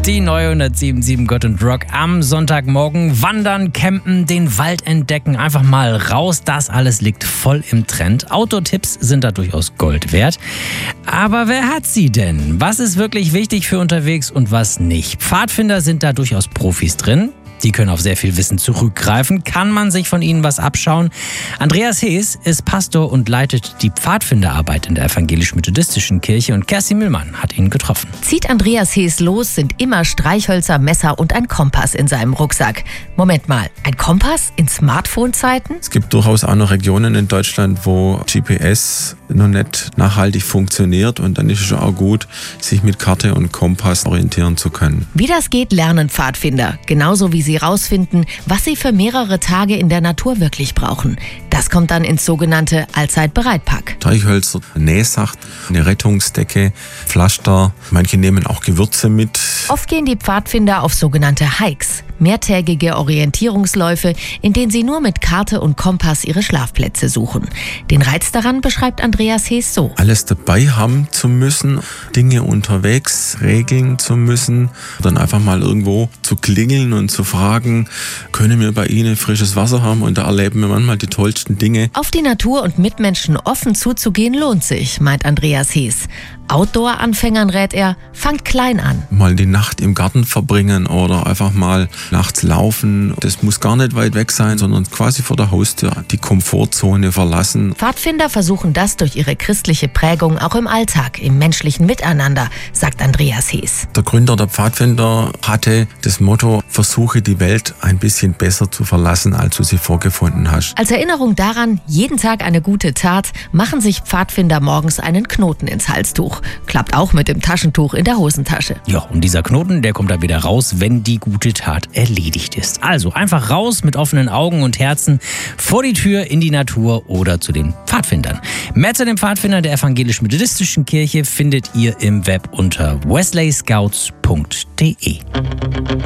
Die neue 107.7 Gott und Rock am Sonntagmorgen. Wandern, campen, den Wald entdecken, einfach mal raus. Das alles liegt voll im Trend. Outdoor-Tipps sind da durchaus Gold wert. Aber wer hat sie denn? Was ist wirklich wichtig für unterwegs und was nicht? Pfadfinder sind da durchaus Profis drin. Die können auf sehr viel Wissen zurückgreifen. Kann man sich von ihnen was abschauen? Andreas Hees ist Pastor und leitet die Pfadfinderarbeit in der evangelisch-methodistischen Kirche und Kerstin Mühlmann hat ihn getroffen. Zieht Andreas Hees los, sind immer Streichhölzer, Messer und ein Kompass in seinem Rucksack. Moment mal, ein Kompass in Smartphone-Zeiten? Es gibt durchaus auch noch Regionen in Deutschland, wo GPS noch nicht nachhaltig funktioniert und dann ist es auch gut, sich mit Karte und Kompass orientieren zu können. Wie das geht, lernen Pfadfinder. Genauso wie sie rausfinden, was sie für mehrere Tage in der Natur wirklich brauchen. Das kommt dann ins sogenannte Allzeit-Bereit-Pack. Streichhölzer, Nähsacht, eine Rettungsdecke, Pflaster. Manche nehmen auch Gewürze mit. Oft gehen die Pfadfinder auf sogenannte Hikes, mehrtägige Orientierungsläufe, in denen sie nur mit Karte und Kompass ihre Schlafplätze suchen. Den Reiz daran beschreibt Andreas Hees so. Alles dabei haben zu müssen, Dinge unterwegs regeln zu müssen, dann einfach mal irgendwo zu klingeln und zu fragen, können wir bei Ihnen frisches Wasser haben? Und da erleben wir manchmal die tollsten Dinge. Auf die Natur und Mitmenschen offen zuzugehen lohnt sich, meint Andreas Hees. Outdoor-Anfängern rät er, fangt klein an. Mal die Nacht im Garten verbringen oder einfach mal nachts laufen. Das muss gar nicht weit weg sein, sondern quasi vor der Haustür die Komfortzone verlassen. Pfadfinder versuchen das durch ihre christliche Prägung auch im Alltag, im menschlichen Miteinander, sagt Andreas Hees. Der Gründer der Pfadfinder hatte das Motto, versuche die Welt ein bisschen besser zu verlassen, als du sie vorgefunden hast. Als Erinnerung daran, jeden Tag eine gute Tat, machen sich Pfadfinder morgens einen Knoten ins Halstuch. Klappt auch mit dem Taschentuch in der Hosentasche. Ja, und dieser Knoten, der kommt dann wieder raus, wenn die gute Tat erledigt ist. Also einfach raus mit offenen Augen und Herzen vor die Tür in die Natur oder zu den Pfadfindern. Mehr zu den Pfadfindern der evangelisch-methodistischen Kirche findet ihr im Web unter wesleyscouts.de.